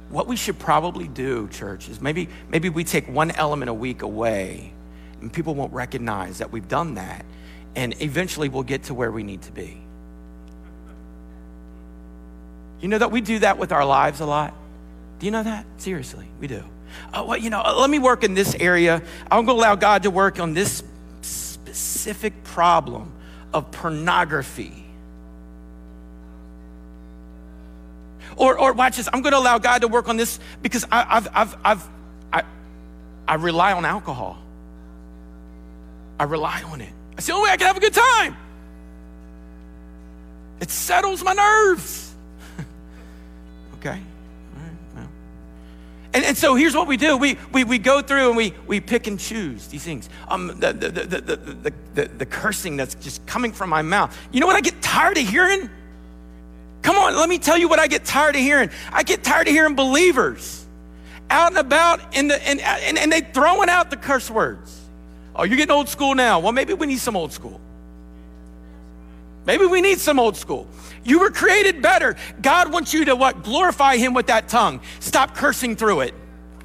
what we should probably do, church, is maybe we take one element a week away, and people won't recognize that we've done that, and eventually we'll get to where we need to be. You know that we do that with our lives a lot? Do you know that? Seriously, we do. Let me work in this area. I'm going to allow God to work on this specific problem of pornography. Or watch this. I'm going to allow God to work on this because I rely on alcohol. I rely on it. It's the only way I can have a good time. It settles my nerves. Okay. All right. Well. And so here's what we do. We go through and we pick and choose these things. The cursing that's just coming from my mouth. You know what I get tired of hearing? Come on, let me tell you what I get tired of hearing. I get tired of hearing believers out and about and they throwing out the curse words. Oh, you're getting old school now. Well, maybe we need some old school. Maybe we need some old school. You were created better. God wants you to what? Glorify him with that tongue. Stop cursing through it.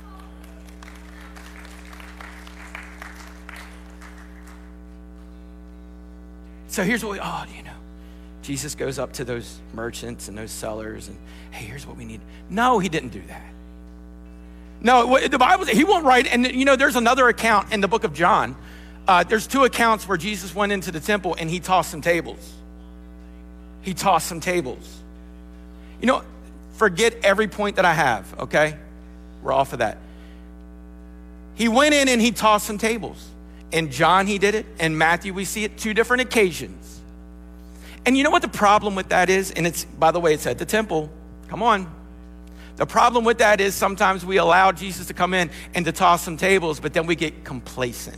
So here's what Jesus goes up to those merchants and those sellers and, hey, here's what we need. No, he didn't do that. No, the Bible, he won't write, and there's another account in the book of John. There's two accounts where Jesus went into the temple and he tossed some tables. He tossed some tables. Forget every point that I have, okay? We're off of that. He went in and he tossed some tables. In John, he did it. In Matthew, we see it 2 different occasions. And you know what the problem with that is? And by the way, it's at the temple. Come on. The problem with that is sometimes we allow Jesus to come in and to toss some tables, but then we get complacent.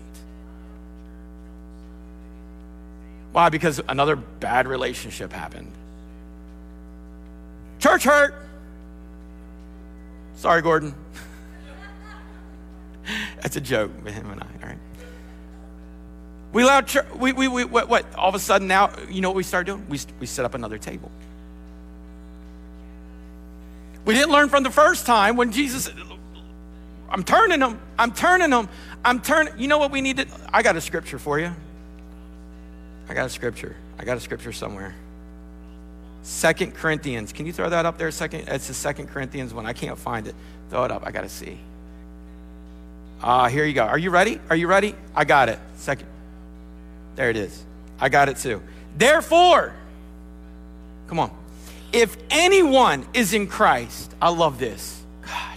Why? Because another bad relationship happened. Church hurt. Sorry, Gordon. That's a joke with him and I, all right? We allowed church, what? All of a sudden now, you know what we started doing? We set up another table. We didn't learn from the first time when Jesus, I'm turning them. You know what we need to, I got a scripture for you. I got a scripture somewhere. 2 Corinthians, can you throw that up there? It's the 2 Corinthians one. I can't find it. Throw it up, I gotta see. Here you go. Are you ready? I got it. There it is. I got it too. Therefore, come on. If anyone is in Christ, I love this. Gosh.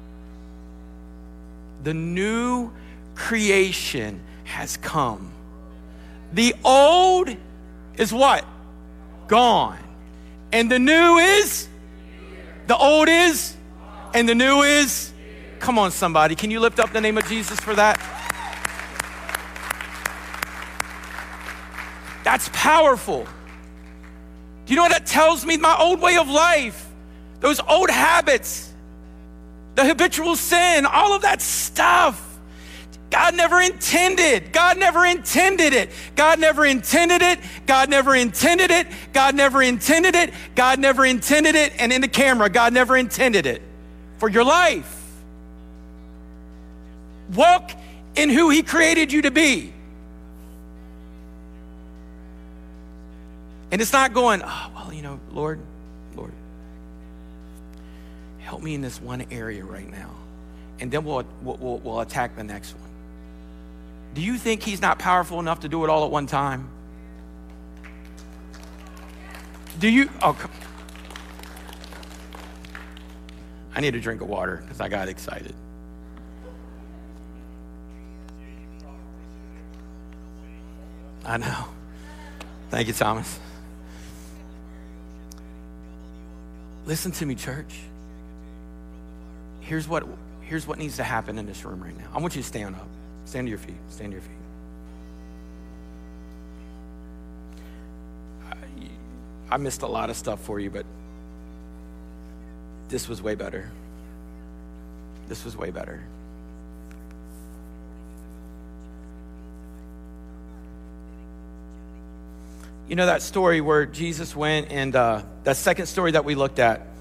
The new creation has come. The old is what? Gone. And the new is? The old is? And the new is? Come on, somebody. Can you lift up the name of Jesus for that? That's powerful. Do you know what that tells me? My old way of life, those old habits, the habitual sin, all of that stuff. God never intended it. God never intended it. God never intended it. God never intended it. God never intended it. God never intended it. And in the camera, God never intended it for your life. Walk in who he created you to be. And it's not going, Lord, help me in this one area right now. And then we'll attack the next one. Do you think he's not powerful enough to do it all at one time? Do you? I need a drink of water because I got excited. I know. Thank you, Thomas. Listen to me, church. Here's what needs to happen in this room right now. I want you to stand up. Stand to your feet. Stand to your feet. I missed a lot of stuff for you, but this was way better. This was way better. You know that story where Jesus went and that second story that we looked at,